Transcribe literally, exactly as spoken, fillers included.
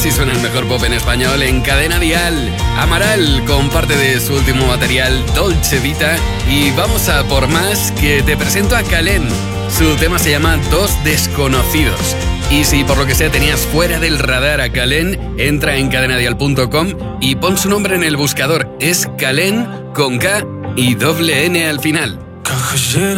Así suena el mejor pop en español en Cadena Dial. Amaral comparte de su último material, Dolce Vita. Y vamos a por más, que te presento a Kalén. Su tema se llama Dos Desconocidos. Y si por lo que sea tenías fuera del radar a Kalén, entra en cadena dial punto com y pon su nombre en el buscador. Es Kalén con K y doble N al final.